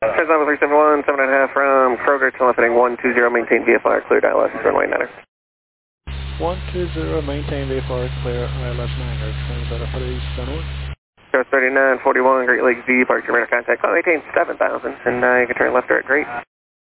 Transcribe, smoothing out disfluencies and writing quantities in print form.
Level 371, 7.5 from Kroger, telephony 120, maintain VFR, clear ILS, runway 9er. 120, maintain VFR, clear ILS 9er, Transat please, Sunwood. Coast 3941, Great Lakes V, departure radar contact, call maintain 7000, and you can turn left or at Great.